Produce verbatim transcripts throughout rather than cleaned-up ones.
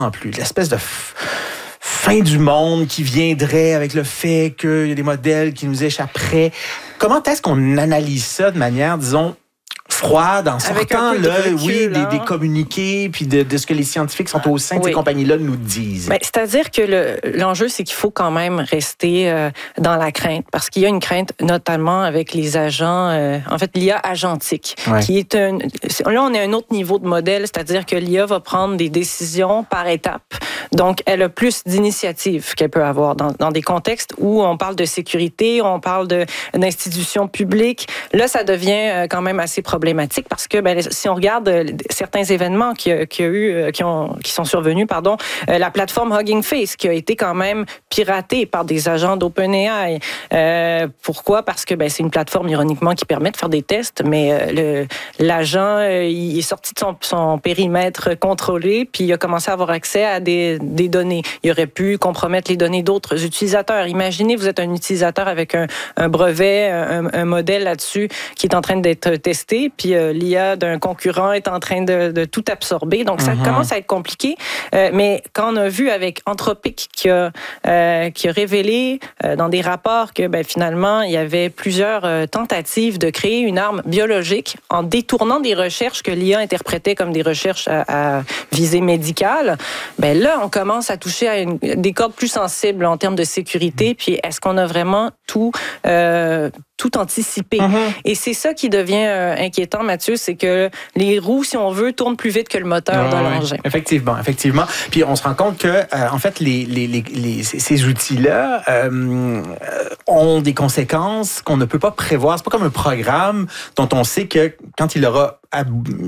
en plus, l'espèce de f- fin du monde qui viendrait avec le fait qu'il y a des modèles qui nous échapperaient. Comment est-ce qu'on analyse ça de manière, disons, froide, en sortant là, recul, oui, des, des communiqués, puis de, de ce que les scientifiques sont au sein de oui. ces compagnies-là nous disent. Ben, c'est-à-dire que le, l'enjeu, c'est qu'il faut quand même rester euh, dans la crainte, parce qu'il y a une crainte, notamment avec les agents, euh, en fait, l'I A agentique, ouais. qui est un... Là, on est à un autre niveau de modèle, c'est-à-dire que l'I A va prendre des décisions par étapes. Donc, elle a plus d'initiatives qu'elle peut avoir dans, dans des contextes où on parle de sécurité, on parle de, d'institutions publiques. Là, ça devient quand même assez problématique parce que ben, si on regarde certains événements qui, qui, a eu, qui, ont, qui sont survenus, pardon, la plateforme Hugging Face qui a été quand même piratée par des agents d'OpenAI. Euh, pourquoi? Parce que ben, c'est une plateforme, ironiquement, qui permet de faire des tests, mais le, l'agent il est sorti de son, son périmètre contrôlé, puis il a commencé à avoir accès à des, des données. Il aurait pu compromettre les données d'autres utilisateurs. Imaginez, vous êtes un utilisateur avec un, un brevet, un, un modèle là-dessus qui est en train d'être testé, puis euh, l'I A d'un concurrent est en train de, de tout absorber. Donc, ça mm-hmm. commence à être compliqué. Euh, mais quand on a vu avec Anthropic qui a, euh, qui a révélé euh, dans des rapports que ben, finalement, il y avait plusieurs euh, tentatives de créer une arme biologique en détournant des recherches que l'I A interprétait comme des recherches à, à visée médicale, ben là, on commence à toucher à une, des cordes plus sensibles en termes de sécurité. Puis, est-ce qu'on a vraiment tout... Euh, tout anticipé. Mm-hmm. Et c'est ça qui devient euh, inquiétant, Mathieu, c'est que les roues, si on veut, tournent plus vite que le moteur ouais, de l'engin. Ouais. Effectivement, effectivement. Puis on se rend compte que, euh, en fait, les, les, les, les, ces outils-là euh, ont des conséquences qu'on ne peut pas prévoir. C'est pas comme un programme dont on sait que quand il aura à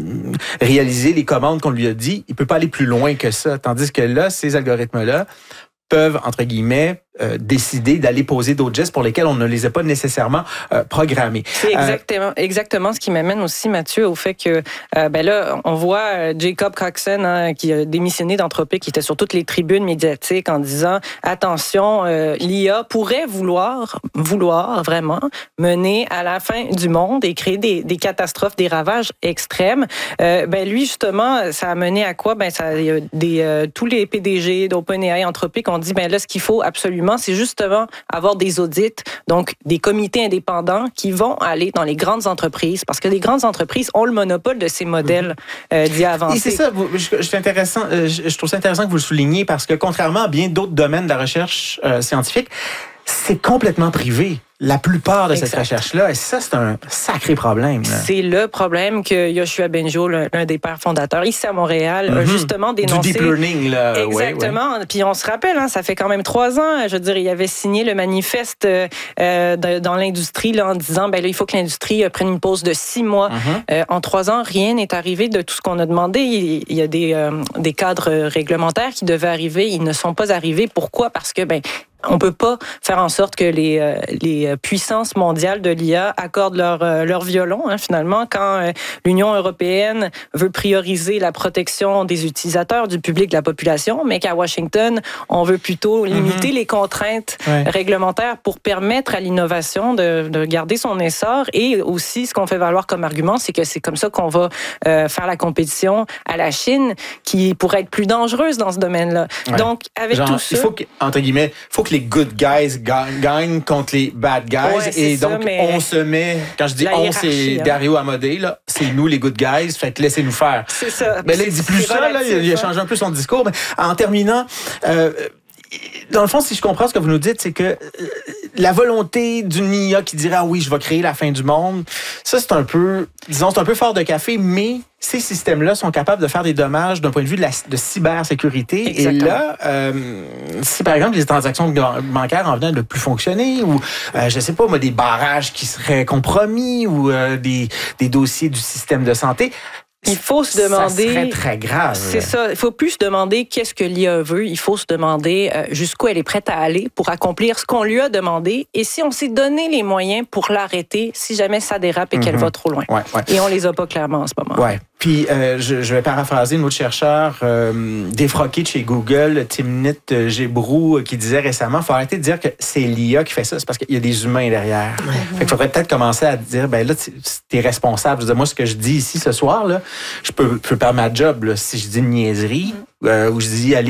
réaliser les commandes qu'on lui a dit, il peut pas aller plus loin que ça. Tandis que là, ces algorithmes-là peuvent, entre guillemets, Euh, décider d'aller poser d'autres gestes pour lesquels on ne les a pas nécessairement euh, programmés. C'est exactement, euh, exactement ce qui m'amène aussi, Mathieu, au fait que, euh, ben là, on voit euh, Jacob Coxon hein, qui a démissionné d'Anthropic, qui était sur toutes les tribunes médiatiques en disant attention, euh, l'I A pourrait vouloir, vouloir vraiment mener à la fin du monde et créer des, des catastrophes, des ravages extrêmes. Euh, ben lui, justement, ça a mené à quoi? Ben ça, il y a des, euh, tous les P D G d'OpenAI, Anthropic ont dit ben là, ce qu'il faut absolument c'est justement avoir des audits, donc des comités indépendants qui vont aller dans les grandes entreprises, parce que les grandes entreprises ont le monopole de ces modèles euh, d'I A avancés. Et c'est ça, vous, je, je, intéressant, je, je trouve ça intéressant que vous le souligniez, parce que contrairement à bien d'autres domaines de la recherche euh, scientifique, c'est complètement privé. La plupart de exact. Cette recherche-là, et ça, c'est un sacré problème. Là. C'est le problème que Yoshua Bengio, l'un des pères fondateurs, ici à Montréal, mm-hmm. a justement dénoncé. Du deep learning, là. Exactement. Ouais, ouais. Puis on se rappelle, hein, ça fait quand même trois ans, je veux dire, il avait signé le manifeste euh, de, dans l'industrie là, en disant, ben là, il faut que l'industrie prenne une pause de six mois. Mm-hmm. Euh, en trois ans, rien n'est arrivé de tout ce qu'on a demandé. Il, il y a des, euh, des cadres réglementaires qui devaient arriver, ils ne sont pas arrivés. Pourquoi? Parce que, ben, on peut pas faire en sorte que les, euh, les puissances mondiales de l'I A accordent leur, euh, leur violon, hein, finalement, quand euh, l'Union européenne veut prioriser la protection des utilisateurs, du public, de la population, mais qu'à Washington, on veut plutôt limiter mm-hmm. les contraintes ouais. réglementaires pour permettre à l'innovation de, de garder son essor. Et aussi, ce qu'on fait valoir comme argument, c'est que c'est comme ça qu'on va euh, faire la compétition à la Chine, qui pourrait être plus dangereuse dans ce domaine-là. Ouais. Donc, avec Genre, tout ça... Il faut que, entre guillemets, il faut que les good guys gagnent contre les bad guys. Ouais, et donc, ça, on se met, quand je dis on, c'est hein. Dario Amodei, là, c'est nous les good guys, fait que laissez-nous faire. C'est ça. Mais là, il dit plus ça, là, il a changé un peu son discours. Mais en terminant, euh, dans le fond, si je comprends ce que vous nous dites, c'est que euh, la volonté d'une I A qui dirait ah oui, je vais créer la fin du monde, ça, c'est un peu, disons, c'est un peu fort de café, mais ces systèmes-là sont capables de faire des dommages d'un point de vue de, la, de cybersécurité. Exactement. Et là, euh, si par exemple les transactions bancaires en venaient de plus fonctionner, ou euh, je sais pas moi, des barrages qui seraient compromis, ou euh, des, des dossiers du système de santé, il faut se demander... Ça serait très grave. C'est ça. Il faut plus se demander qu'est-ce que l'I A veut. Il faut se demander euh, jusqu'où elle est prête à aller pour accomplir ce qu'on lui a demandé. Et si on s'est donné les moyens pour l'arrêter, si jamais ça dérape et mm-hmm. qu'elle va trop loin. Ouais, ouais. Et on les a pas clairement en ce moment. Ouais. Puis, euh, je, je vais paraphraser un autre chercheur euh, défroqué de chez Google, Timnit Gebru, qui disait récemment, il faut arrêter de dire que c'est l'I A qui fait ça, c'est parce qu'il y a des humains derrière. Mm-hmm. Fait qu'il faudrait peut-être commencer à dire, ben là, t'es responsable. Je veux dire, moi, ce que je dis ici ce soir, là, je peux, peux perdre ma job là, si je dis une niaiserie, mm-hmm. euh, ou je dis, allez,